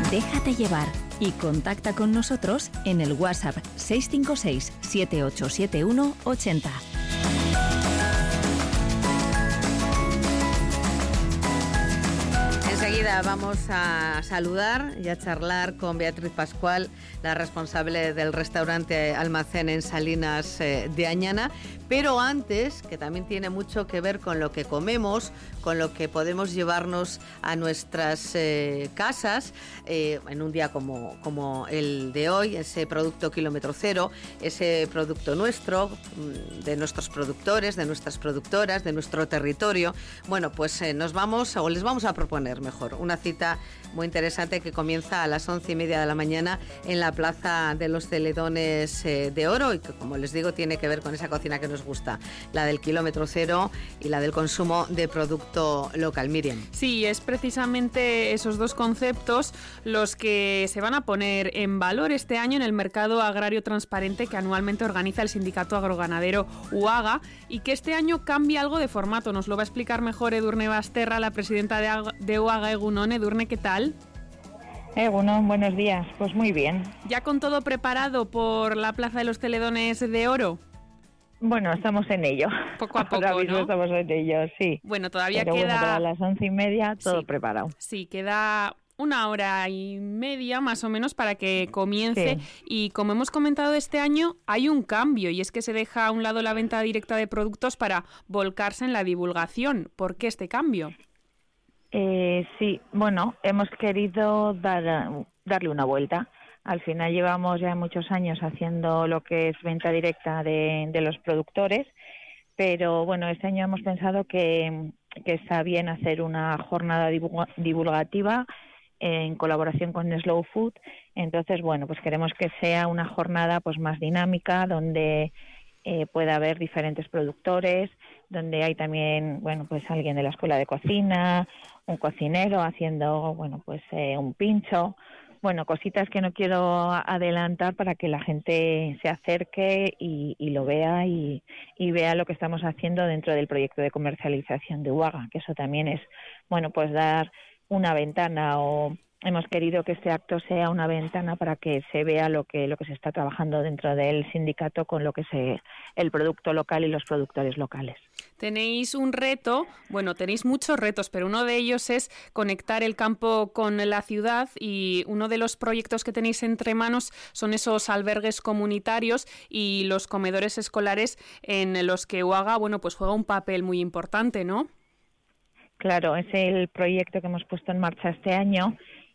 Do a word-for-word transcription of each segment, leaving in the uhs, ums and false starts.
Déjate llevar y contacta con nosotros en el WhatsApp seis cinco seis, siete ocho siete uno, ochenta. Enseguida vamos a saludar y a charlar con Beatriz Pascual, la responsable del restaurante Almacén en Salinas eh, de Añana. Pero antes, que también tiene mucho que ver con lo que comemos, con lo que podemos llevarnos a nuestras eh, casas, eh, en un día como, como el de hoy, ese producto kilómetro cero, ese producto nuestro, de nuestros productores, de nuestras productoras, de nuestro territorio. Bueno, pues eh, nos vamos, o les vamos a proponer mejor, una cita muy interesante que comienza a las once y media de la mañana en la Plaza de los Celedones eh, de Oro, y que, como les digo, tiene que ver con esa cocina que nos gusta, la del kilómetro cero y la del consumo de producto local. Miriam. Sí, es precisamente esos dos conceptos los que se van a poner en valor este año en el mercado agrario transparente que anualmente organiza el sindicato agroganadero UAGA, y que este año cambia algo de formato. Nos lo va a explicar mejor Edurne Basterra, la presidenta de, de UAGA. Egunon, Edurne, ¿qué tal? Egunon, buenos días. Pues muy bien. ¿Ya con todo preparado por la Plaza de los Celedones de Oro? Bueno, estamos en ello. Poco a poco, Ahora mismo ¿no? estamos en ello, sí. Bueno, todavía Pero queda... Bueno, para las once y media todo sí, preparado. Sí, queda una hora y media más o menos para que comience. Sí. Y como hemos comentado, este año hay un cambio, y es que se deja a un lado la venta directa de productos para volcarse en la divulgación. ¿Por qué este cambio? Eh, sí, bueno, hemos querido dar, darle una vuelta. Al final llevamos ya muchos años haciendo lo que es venta directa de, de los productores, pero bueno, este año hemos pensado que, que está bien hacer una jornada divulgativa en colaboración con Slow Food. Entonces, bueno, pues queremos que sea una jornada pues más dinámica, donde eh, pueda haber diferentes productores, donde hay también, bueno, pues alguien de la escuela de cocina, un cocinero haciendo, bueno, pues eh, un pincho. Bueno, cositas que no quiero adelantar para que la gente se acerque y, y lo vea y, y vea lo que estamos haciendo dentro del proyecto de comercialización de UAGA, que eso también es, bueno, pues dar una ventana, o hemos querido que este acto sea una ventana para que se vea lo que lo que se está trabajando dentro del sindicato con lo que es el producto local y los productores locales. Tenéis un reto, bueno, tenéis muchos retos, pero uno de ellos es conectar el campo con la ciudad, y uno de los proyectos que tenéis entre manos son esos albergues comunitarios y los comedores escolares en los que UAGA, bueno, pues juega un papel muy importante, ¿no? Claro, es el proyecto que hemos puesto en marcha este año.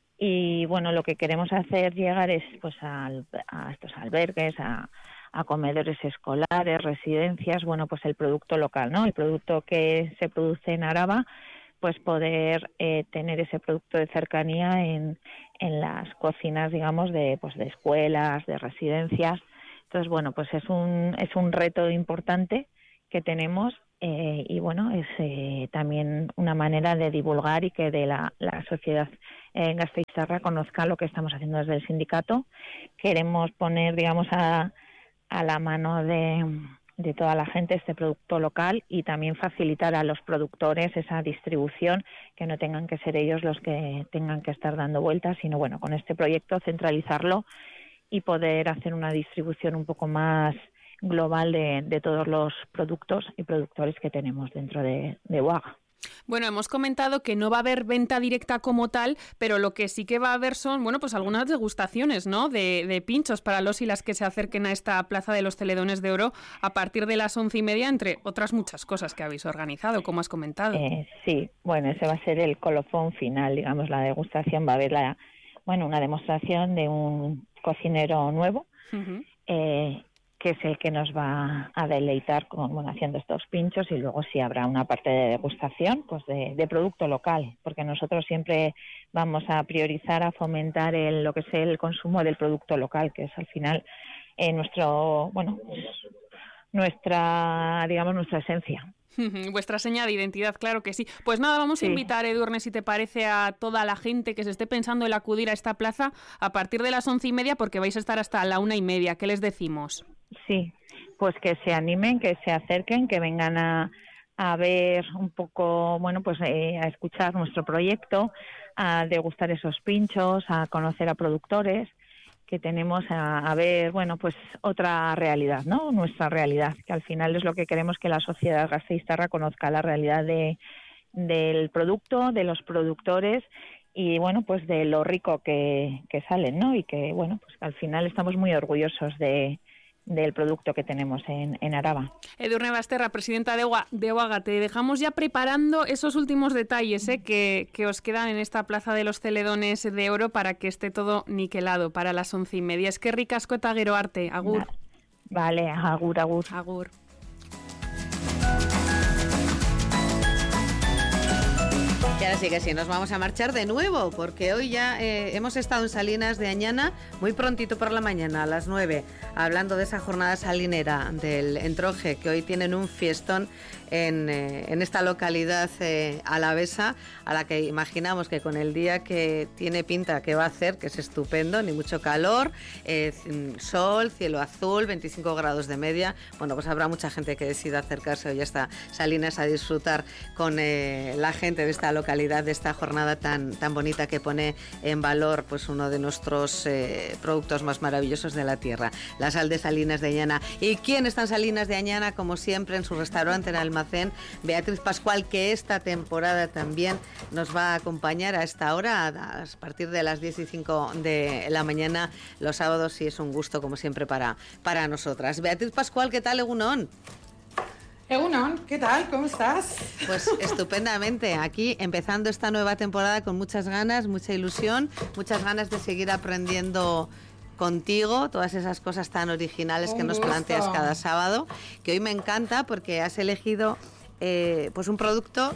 Y bueno, lo que queremos hacer llegar es pues a, a estos albergues, a, a comedores escolares, residencias, bueno, pues el producto local, ¿no? El producto que se produce en Araba, pues poder eh, tener ese producto de cercanía en, en las cocinas, digamos, de pues de escuelas, de residencias. Entonces, bueno, pues es un es un reto importante que tenemos. Eh, y bueno, es eh, también una manera de divulgar y que de la, la sociedad en Gasteiztarra conozca lo que estamos haciendo desde el sindicato. Queremos poner, digamos, a, a la mano de, de toda la gente este producto local, y también facilitar a los productores esa distribución, que no tengan que ser ellos los que tengan que estar dando vueltas, sino bueno, con este proyecto centralizarlo y poder hacer una distribución un poco más global de, de todos los productos y productores que tenemos dentro de, de UAGA. Bueno, hemos comentado que no va a haber venta directa como tal, pero lo que sí que va a haber son, bueno, pues algunas degustaciones, ¿no?, de, de pinchos para los y las que se acerquen a esta Plaza de los Celedones de Oro a partir de las once y media, entre otras muchas cosas que habéis organizado, como has comentado. Eh, sí, bueno, ese va a ser el colofón final, digamos, la degustación. Va a haber la, bueno, una demostración de un cocinero nuevo, uh-huh. eh, que es el que nos va a deleitar con, bueno, haciendo estos pinchos, y luego sí habrá una parte de degustación pues de, de producto local, porque nosotros siempre vamos a priorizar, a fomentar el, lo que es el consumo del producto local, que es al final eh, nuestro, bueno, nuestra, digamos, nuestra esencia. Vuestra seña de identidad, claro que sí. Pues nada, vamos sí. a invitar, Edurne, si te parece, a toda la gente que se esté pensando en acudir a esta plaza a partir de las once y media, porque vais a estar hasta la una y media. ¿Qué les decimos? Sí, pues que se animen, que se acerquen, que vengan a, a ver un poco, bueno, pues eh, a escuchar nuestro proyecto, a degustar esos pinchos, a conocer a productores, que tenemos a, a ver, bueno, pues otra realidad, ¿no? Nuestra realidad, que al final es lo que queremos, que la sociedad gasteiztarra conozca la realidad de, del producto, de los productores y, bueno, pues de lo rico que, que salen, ¿no? Y que, bueno, pues al final estamos muy orgullosos de del producto que tenemos en, en Araba. Edurne Basterra, presidenta de, Oa, de Oaga, te dejamos ya preparando esos últimos detalles ¿eh? que, que os quedan en esta Plaza de los Celedones de Oro para que esté todo niquelado para las once y media. Es que ricasco eta gero arte, agur. Vale, agur, agur. Agur. Y ahora sí que sí, nos vamos a marchar de nuevo, porque hoy ya eh, hemos estado en Salinas de Añana muy prontito por la mañana, a las nueve, hablando de esa jornada salinera del Entroje, que hoy tienen un fiestón en, eh, en esta localidad eh, alavesa, a la que imaginamos que con el día que tiene pinta que va a hacer, que es estupendo, ni mucho calor, eh, sol, cielo azul, veinticinco grados de media, bueno, pues habrá mucha gente que decida acercarse hoy hasta Salinas a disfrutar con eh, la gente de esta localidad, de esta jornada tan, tan bonita que pone en valor pues uno de nuestros eh, productos más maravillosos de la tierra, la sal de Salinas de Añana. ¿Y quién está en Salinas de Añana? Como siempre, en su restaurante en Almacén, Beatriz Pascual, que esta temporada también nos va a acompañar a esta hora, a, a partir de las diez y cinco de la mañana, los sábados, y es un gusto, como siempre, para, para nosotras. Beatriz Pascual, ¿qué tal, Egunon? Egunon, ¿qué tal? ¿Cómo estás? Pues estupendamente, aquí empezando esta nueva temporada con muchas ganas, mucha ilusión, muchas ganas de seguir aprendiendo contigo todas esas cosas tan originales Un que nos gusto. planteas cada sábado, que hoy me encanta porque has elegido eh, pues un producto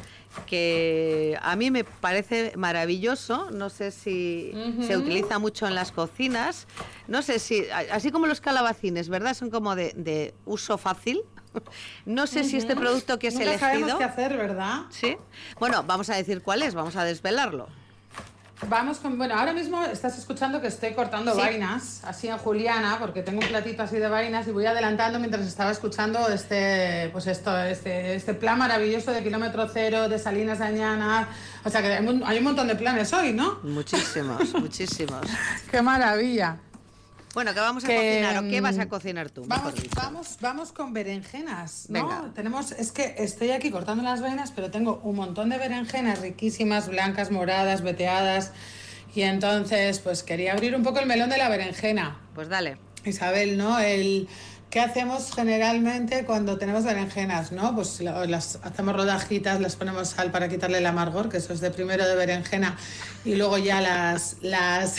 que a mí me parece maravilloso. No sé si uh-huh. se utiliza mucho en las cocinas, no sé si, así como los calabacines, ¿verdad? Son como de, de uso fácil. No sé uh-huh. si este producto que has Nunca elegido... sabemos qué hacer, ¿verdad? Sí. Bueno, vamos a decir cuál es, vamos a desvelarlo. Vamos con... Bueno, ahora mismo estás escuchando que estoy cortando sí. vainas, así en juliana, porque tengo un platito así de vainas y voy adelantando mientras estaba escuchando este, pues esto, este, este plan maravilloso de kilómetro cero, de Salinas de Añana. O sea que hay un, hay un montón de planes hoy, ¿no? Muchísimos, muchísimos. ¡Qué maravilla! Bueno, ¿qué vamos a que, cocinar o qué vas a cocinar tú? Vamos, vamos, vamos con berenjenas, ¿no? Venga. Tenemos, es que estoy aquí cortando las vainas, pero tengo un montón de berenjenas riquísimas, blancas, moradas, veteadas, y entonces pues quería abrir un poco el melón de la berenjena. Pues dale. Isabel, ¿no? El... ¿Qué hacemos generalmente cuando tenemos berenjenas, no? Pues las hacemos rodajitas, les ponemos sal para quitarle el amargor, que eso es de primero de berenjena, y luego ya las las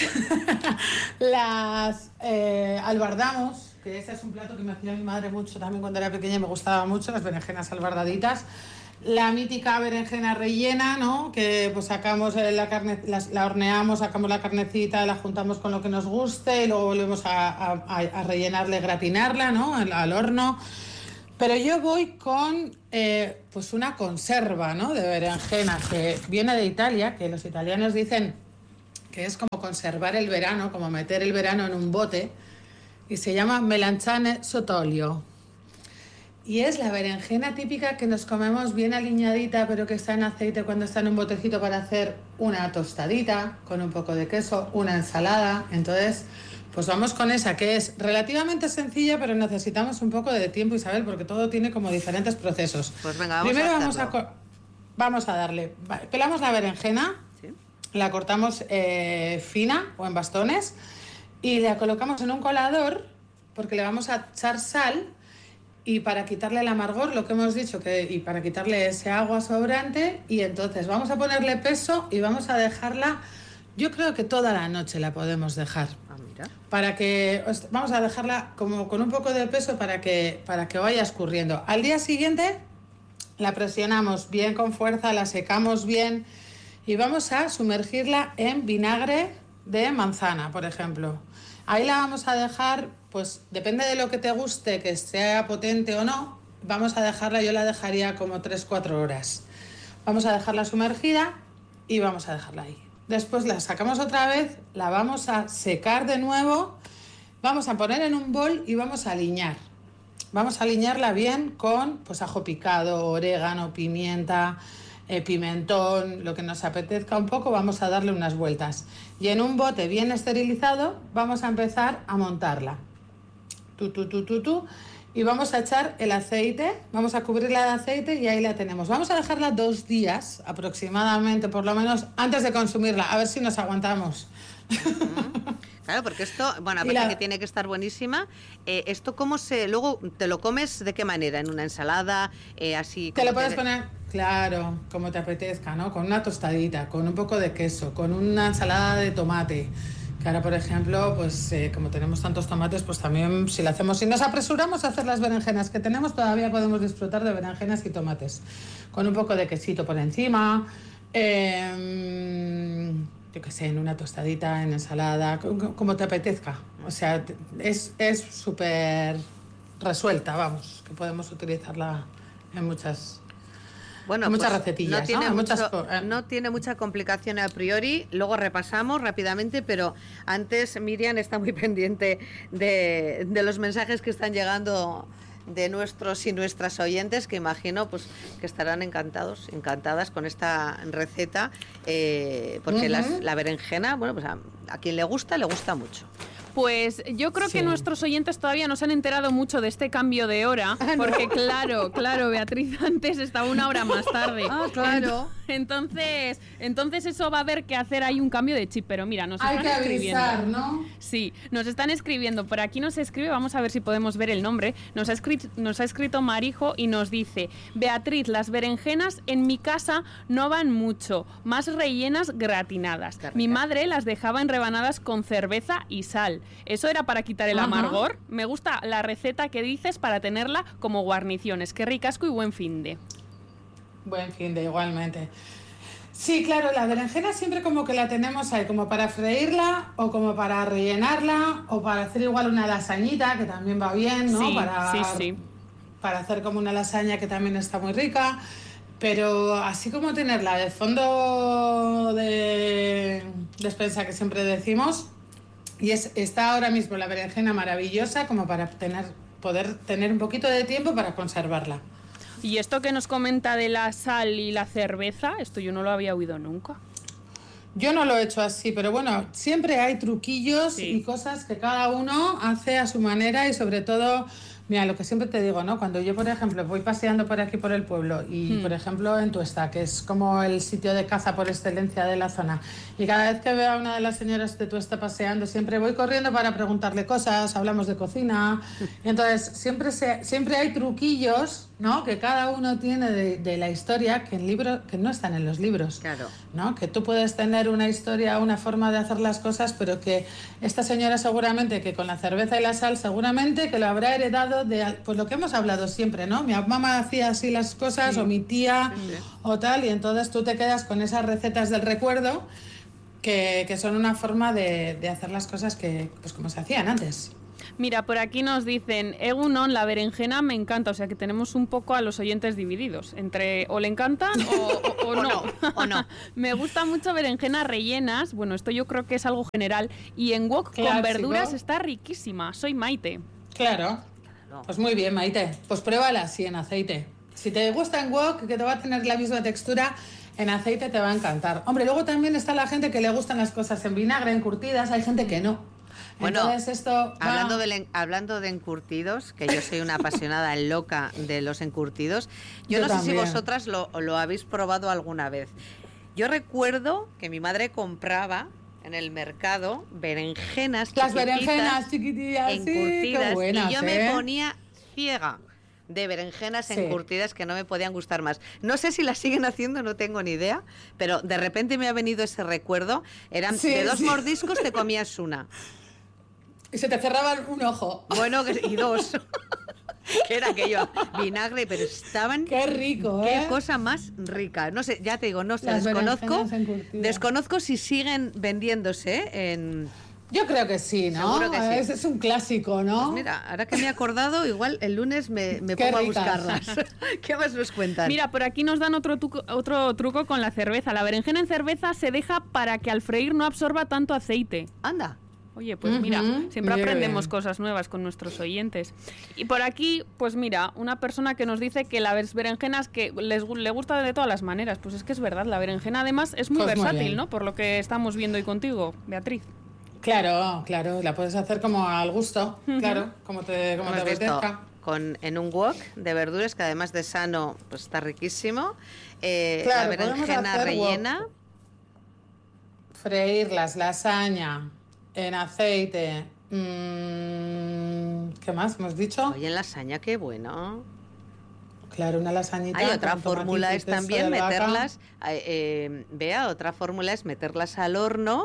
las eh, albardamos, que ese es un plato que me hacía mi madre mucho también cuando era pequeña y me gustaba mucho, las berenjenas albardaditas. La mítica berenjena rellena, ¿no? Que pues sacamos la carne, la, la horneamos, sacamos la carnecita, la juntamos con lo que nos guste y luego volvemos a, a, a rellenarla y gratinarla, ¿no? Al, al horno. Pero yo voy con eh, pues una conserva, ¿no? De berenjena que viene de Italia, que los italianos dicen que es como conservar el verano, como meter el verano en un bote, y se llama melanzane sott'olio. Y es la berenjena típica que nos comemos bien aliñadita, pero que está en aceite cuando está en un botecito para hacer una tostadita con un poco de queso, una ensalada. Entonces, pues vamos con esa, que es relativamente sencilla, pero necesitamos un poco de tiempo, Isabel, porque todo tiene como diferentes procesos. Pues venga, vamos Primero a vamos a, vamos a darle, pelamos la berenjena, ¿sí? La cortamos eh, fina o en bastones y la colocamos en un colador porque le vamos a echar sal. Y para quitarle el amargor, lo que hemos dicho, que, y para quitarle ese agua sobrante, y entonces vamos a ponerle peso y vamos a dejarla, yo creo que toda la noche la podemos dejar. Ah, mira. Para que, vamos a dejarla como con un poco de peso para que, para que vaya escurriendo. Al día siguiente la presionamos bien con fuerza, la secamos bien y vamos a sumergirla en vinagre de manzana, por ejemplo. Ahí la vamos a dejar, pues depende de lo que te guste, que sea potente o no, vamos a dejarla, yo la dejaría como tres cuatro horas. Vamos a dejarla sumergida y vamos a dejarla ahí. Después la sacamos otra vez, la vamos a secar de nuevo, vamos a poner en un bol y vamos a aliñar. Vamos a aliñarla bien con pues ajo picado, orégano, pimienta, eh, pimentón, lo que nos apetezca un poco, vamos a darle unas vueltas. Y en un bote bien esterilizado vamos a empezar a montarla. Tú, tú, tú, tú, tú. Y vamos a echar el aceite, vamos a cubrirla de aceite y ahí la tenemos. Vamos a dejarla dos días aproximadamente, por lo menos, antes de consumirla, a ver si nos aguantamos. Uh-huh. Claro, porque esto, bueno, aparte la... que tiene que estar buenísima, eh, esto cómo se, luego te lo comes, ¿de qué manera? ¿En una ensalada? Eh, así. Te lo puedes te... poner, claro, como te apetezca, ¿no? Con una tostadita, con un poco de queso, con una ensalada de tomate. Que ahora, por ejemplo, pues eh, como tenemos tantos tomates, pues también si lo hacemos, si nos apresuramos a hacer las berenjenas que tenemos, todavía podemos disfrutar de berenjenas y tomates. Con un poco de quesito por encima, eh, yo qué sé, en una tostadita, en ensalada, como, como te apetezca. O sea, es es súper resuelta, vamos, que podemos utilizarla en muchas... Bueno, muchas pues recetillas, no tiene, ¿no? mucho, Muchas, eh. no tiene mucha complicación a priori, luego repasamos rápidamente, pero antes Miriam está muy pendiente de, de los mensajes que están llegando de nuestros y nuestras oyentes, que imagino pues que estarán encantados, encantadas con esta receta, eh, porque uh-huh. las, la berenjena, bueno, pues a, a quien le gusta, le gusta mucho. Pues yo creo sí. que nuestros oyentes todavía no se han enterado mucho de este cambio de hora, ah, porque ¿no? claro, claro, Beatriz antes estaba una hora más tarde. Ah, claro. Entonces, entonces eso va a haber que hacer ahí un cambio de chip, pero mira, nos Hay están que escribiendo. Avisar, ¿no? Sí, nos están escribiendo. Por aquí nos escribe, vamos a ver si podemos ver el nombre. Nos ha escrito, nos ha escrito Marijo y nos dice: Beatriz, las berenjenas en mi casa no van mucho, más rellenas gratinadas. Mi madre las dejaba en rebanadas con cerveza y sal. ¿Eso era para quitar el Ajá. amargor? Me gusta la receta que dices para tenerla como guarniciones. Qué ricasco y buen finde. Buen finde, igualmente. Sí, claro, la berenjena siempre como que la tenemos ahí, como para freírla o como para rellenarla o para hacer igual una lasañita, que también va bien, ¿no? Sí, para, sí, sí. Para hacer como una lasaña que también está muy rica. Pero así como tenerla de fondo de despensa, que siempre decimos... Y es, está ahora mismo la berenjena maravillosa como para tener, poder tener un poquito de tiempo para conservarla. Y esto que nos comenta de la sal y la cerveza, esto yo no lo había oído nunca. Yo no lo he hecho así, pero bueno, siempre hay truquillos sí. y cosas que cada uno hace a su manera y sobre todo... Mira, lo que siempre te digo, ¿no? Cuando yo, por ejemplo, voy paseando por aquí por el pueblo y, hmm. por ejemplo, en Tuesta, que es como el sitio de caza por excelencia de la zona, y cada vez que veo a una de las señoras de Tuesta paseando, siempre voy corriendo para preguntarle cosas, hablamos de cocina, y entonces siempre, se, siempre hay truquillos, ¿no? Que cada uno tiene de, de la historia que, en libro, que no están en los libros. Claro. ¿No? Que tú puedes tener una historia, una forma de hacer las cosas, pero que esta señora seguramente, que con la cerveza y la sal, seguramente que lo habrá heredado de pues lo que hemos hablado siempre, ¿no? Mi mamá hacía así las cosas, sí. o mi tía, sí. o tal, y entonces tú te quedas con esas recetas del recuerdo que, que son una forma de, de hacer las cosas que, pues como se hacían antes. Mira, por aquí nos dicen, Egunon, la berenjena me encanta, o sea que tenemos un poco a los oyentes divididos, entre o le encantan o, o, o no. o no, o no. Me gusta mucho berenjenas rellenas, bueno, esto yo creo que es algo general, y en wok Clásico. Con verduras está riquísima, soy Maite. Claro, pues muy bien, Maite, pues pruébala así en aceite. Si te gusta en wok, que te va a tener la misma textura, en aceite te va a encantar. Hombre, luego también está la gente que le gustan las cosas en vinagre, encurtidas, hay gente que no. Bueno, Entonces esto hablando, de, hablando de encurtidos, que yo soy una apasionada loca de los encurtidos, yo, yo no también. sé si vosotras lo, lo habéis probado alguna vez. Yo recuerdo que mi madre compraba en el mercado berenjenas Las berenjenas chiquitillas, encurtidas, sí, buenas, y yo ¿eh? me ponía ciega de berenjenas sí. encurtidas que no me podían gustar más. No sé si las siguen haciendo, no tengo ni idea, pero de repente me ha venido ese recuerdo. Eran sí, de dos sí. mordiscos te comías una. Y se te cerraban un ojo. Bueno, y dos. ¿Qué era aquello? Vinagre, pero estaban... Qué rico, Qué ¿eh? cosa más rica. No sé, ya te digo, no sé, Las desconozco. Desconozco si siguen vendiéndose en... Yo creo que sí, ¿no? Seguro que sí. Es, es un clásico, ¿no? Pues mira, ahora que me he acordado, igual el lunes me, me pongo ricas. a buscarlas. ¿Qué más nos cuentan? Mira, por aquí nos dan otro, tuco, otro truco con la cerveza. La berenjena en cerveza se deja para que al freír no absorba tanto aceite. Anda. Oye, pues uh-huh. mira, siempre Muy aprendemos bien. cosas nuevas con nuestros oyentes. Y por aquí, pues mira, una persona que nos dice que las berenjenas que les le gusta de todas las maneras. Pues es que es verdad, la berenjena además es muy Pues muy versátil, bien. ¿no? Por lo que estamos viendo hoy contigo, Beatriz. Claro, claro, la puedes hacer como al gusto, Ujú. claro, como te, como te Hemos visto apetezca. con, en un wok de verduras que además de sano, pues está riquísimo. Eh, Claro, la podemos berenjena hacer rellena. wok. Freírlas, lasaña, en aceite. Mm, ¿qué más hemos dicho? Oye, en lasaña, qué bueno. Claro, una lasañita. Hay otra con fórmula es tomatito, también queso de vaca. meterlas, eh, eh, vea, otra fórmula es meterlas al horno,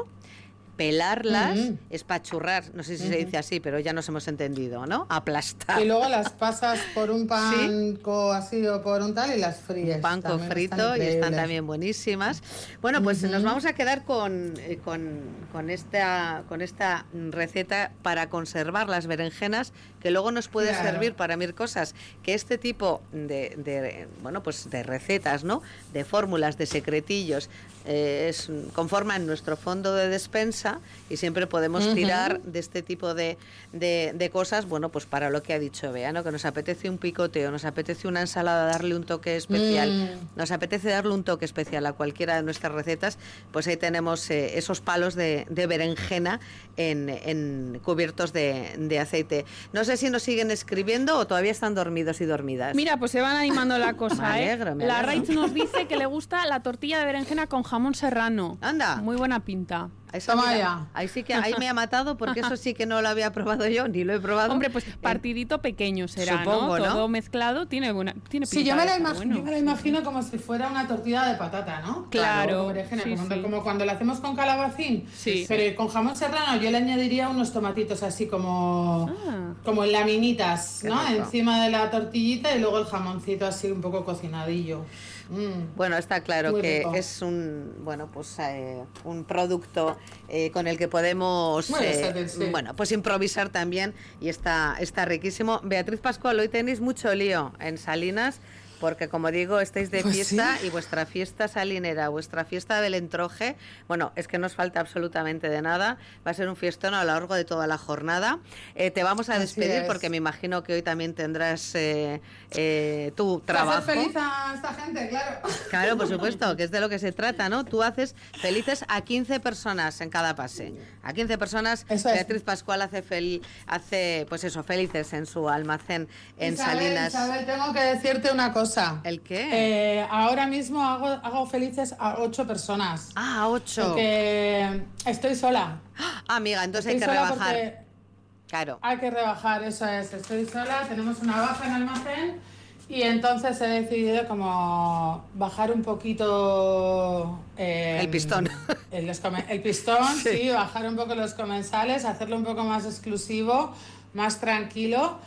pelarlas, Mm. espachurrar, no sé si se Ujú. dice así, pero ya nos hemos entendido, ¿no? Aplastar. Y luego las pasas por un pan co- así o por un tal y las fríes. Un pan con También frito están y están increíbles. también buenísimas. Bueno, pues Ujú. nos vamos a quedar con, eh, con, con esta, con esta receta para conservar las berenjenas, que luego nos puede Claro. servir para mil cosas. Que este tipo de, de, bueno, pues de recetas, ¿no? De fórmulas, de secretillos, eh, es, conforman nuestro fondo de despensa y siempre podemos Ujú. tirar de este tipo de, de, de cosas, bueno, pues para lo que ha dicho Bea, ¿no? Que nos apetece un picoteo, nos apetece una ensalada, darle un toque especial, Mm. nos apetece darle un toque especial a cualquiera de nuestras recetas, pues ahí tenemos eh, esos palos de, de berenjena en, en cubiertos de, de aceite. No sé si nos siguen escribiendo o todavía están dormidos y dormidas. Mira, pues se van animando la cosa, Me alegro, ¿eh? me La alegro. Raitz nos dice que le gusta la tortilla de berenjena con jamón serrano. Anda. Muy buena pinta. Eso, Toma mira, ya. ahí sí que ahí me ha matado porque eso sí que no lo había probado yo, ni lo he probado. Hombre, pues Eh, partidito pequeño será, supongo, ¿no? ¿no? Todo mezclado tiene buena tiene pinta Sí, yo me, de la estar imag- bueno. yo me la imagino como si fuera una tortilla de patata, ¿no? Claro, Con berenjena, sí, como, sí. como cuando la hacemos con calabacín. Sí. Pero con jamón serrano yo le añadiría unos tomatitos así como, Ah. como en laminitas, Qué ¿no? rico. Encima de la tortillita y luego el jamoncito así un poco cocinadillo. Mm. Bueno, está claro Muy que rico. es un bueno pues eh, un producto eh, con el que podemos Muy eh, versátil, sí. bueno pues improvisar también y está está riquísimo. Beatriz Pascual, hoy tenéis mucho lío en Salinas. Porque, como digo, estáis de Pues fiesta sí. y vuestra fiesta salinera, vuestra fiesta del entroje, bueno, es que no os falta absolutamente de nada. Va a ser un fiestón a lo largo de toda la jornada. Eh, te vamos a Así despedir es. porque me imagino que hoy también tendrás eh, eh, tu Para trabajo. hacer feliz a esta gente, claro. Claro, por supuesto, que es de lo que se trata, ¿no? Tú haces felices a quince personas en cada pase. A quince personas, Eso es. Beatriz Pascual hace, fel- hace, pues eso, felices en su almacén en Isabel, Salinas. Isabel, tengo que decirte una cosa. ¿El qué? Eh, ahora mismo hago, hago felices a ocho personas. Ah, ocho. Porque estoy sola. Ah, amiga, entonces hay Estoy que sola rebajar. porque Claro. hay que rebajar, eso es. Estoy sola, tenemos una baja en almacén y entonces he decidido como bajar un poquito... eh, El pistón. El, los come- el pistón, Sí. sí. bajar un poco los comensales, hacerlo un poco más exclusivo, más tranquilo.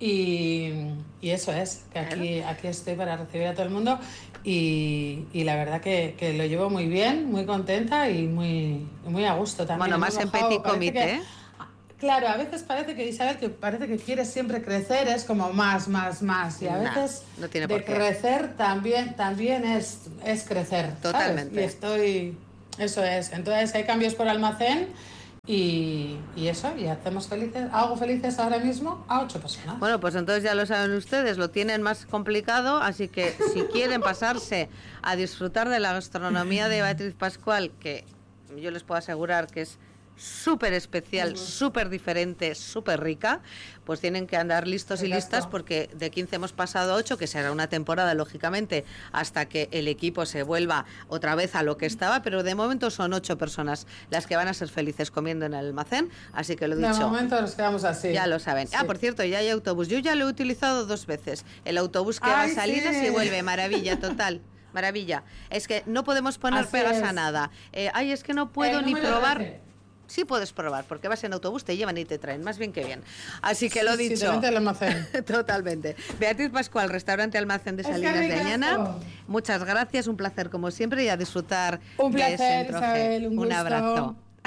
Y, y eso es, que aquí, aquí estoy para recibir a todo el mundo y, y la verdad que, que lo llevo muy bien, muy contenta y muy, muy a gusto también. Bueno, Hemos más en bajado, petit parece comité, que- ¿eh? Claro, a veces parece que, Isabel, que parece que quieres siempre crecer, es como más, más, más. Y a Nah, veces no tiene de por qué. crecer también, también es, es crecer. ¿sabes? Totalmente. Y estoy, eso es. Entonces hay cambios por almacén y, y eso, y hacemos felices, hago felices ahora mismo a ocho personas. Bueno, pues entonces ya lo saben ustedes, lo tienen más complicado, así que si quieren pasarse a disfrutar de la gastronomía de Beatriz Pascual, que yo les puedo asegurar que es súper especial, súper diferente, súper rica, pues tienen que andar listos y Exacto. listas porque de quince hemos pasado a ocho, que será una temporada, lógicamente, hasta que el equipo se vuelva otra vez a lo que estaba, pero de momento son ocho personas las que van a ser felices comiendo en el almacén, así que lo De dicho. momento nos quedamos así. Ya lo saben. Sí. Ah, por cierto, ya hay autobús. Yo ya lo he utilizado dos veces. El autobús que va a Ay, Salinas sí. y vuelve. Maravilla, total. Maravilla. Es que no podemos poner Así pegas es. a nada. Eh, ay, es que no puedo El ni número probar. trece. Sí puedes probar, porque vas en autobús, te llevan y te traen, más bien que bien. Así que lo Sí, sí, dicho. te mete el almacén. Totalmente. Beatriz Pascual, restaurante Almacén de Es que Salinas de ricasco. Añana. Muchas gracias, un placer como siempre y a disfrutar Un de ese placer, entroje. Isabel, un gusto. abrazo.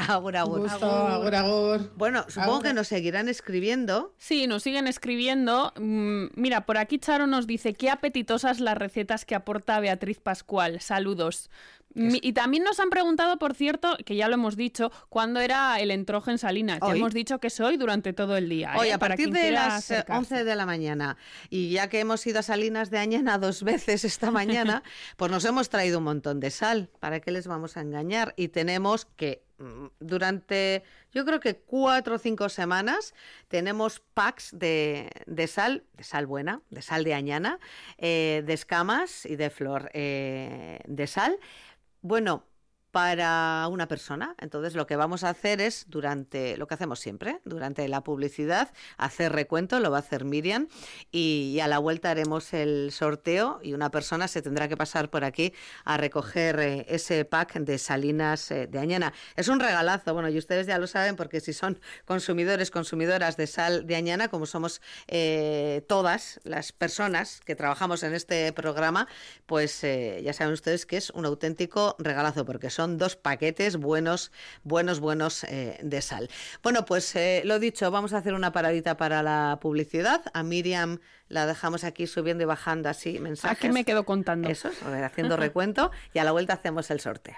Agur, agur. Un gusto, agur, agur. Bueno, supongo Agur. que nos seguirán escribiendo. Sí, nos siguen escribiendo. Mm, mira, por aquí Charo nos dice, qué apetitosas las recetas que aporta Beatriz Pascual. Saludos. Mi- Y también nos han preguntado, por cierto, que ya lo hemos dicho, cuándo era el entroje en Salinas. Ya Hoy. hemos dicho que es hoy durante todo el día. Hoy, ¿eh? a Para partir quien de quiera las eh, acercarse. once de la mañana, y ya que hemos ido a Salinas de Añana dos veces esta mañana, pues nos hemos traído un montón de sal. ¿Para qué les vamos a engañar? Y tenemos que, mm, durante, yo creo que cuatro o cinco semanas, tenemos packs de, de sal, de sal buena, de sal de Añana, eh, de escamas y de flor eh, de sal. Bueno, para una persona. Entonces lo que vamos a hacer es, durante lo que hacemos siempre, durante la publicidad, hacer recuento, lo va a hacer Miriam, y, y a la vuelta haremos el sorteo y una persona se tendrá que pasar por aquí a recoger eh, ese pack de Salinas eh, de Añana. Es un regalazo, bueno, y ustedes ya lo saben porque si son consumidores, consumidoras de sal de Añana, como somos eh, todas las personas que trabajamos en este programa, pues eh, ya saben ustedes que es un auténtico regalazo porque son Son dos paquetes buenos, buenos, buenos eh, de sal. Bueno, pues eh, lo dicho, vamos a hacer una paradita para la publicidad. A Miriam la dejamos aquí subiendo y bajando así mensajes. Aquí me quedo contando. Eso, haciendo recuento. Y a la vuelta hacemos el sorteo.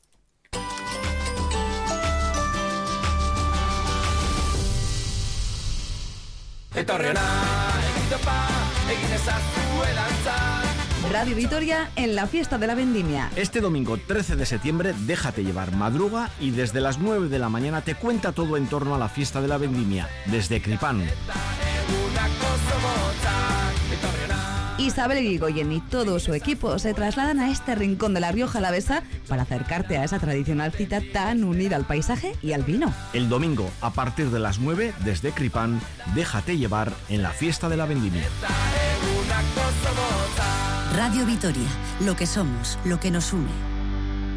Radio Vitoria en la fiesta de la vendimia. Este domingo trece de septiembre, déjate llevar, madruga y desde las nueve de la mañana te cuenta todo en torno a la fiesta de la vendimia, desde Cripán. Isabel Irigoyen y todo su equipo se trasladan a este rincón de la Rioja Alavesa para acercarte a esa tradicional cita tan unida al paisaje y al vino. El domingo, a partir de las nueve, desde Cripán, déjate llevar en la fiesta de la vendimia. Radio Vitoria, lo que somos, lo que nos une.